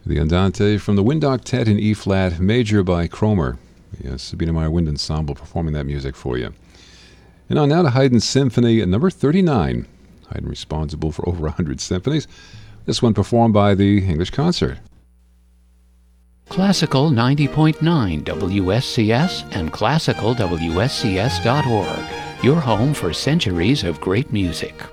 The Andante from the Wind Octet in E-flat major by Cromer. The Sabina Meyer Wind Ensemble performing that music for you. And on now to Haydn's Symphony number 39. Haydn responsible for over 100 symphonies. This one performed by the English Concert. Classical 90.9 WSCS and classicalwscs.org. Your home for centuries of great music.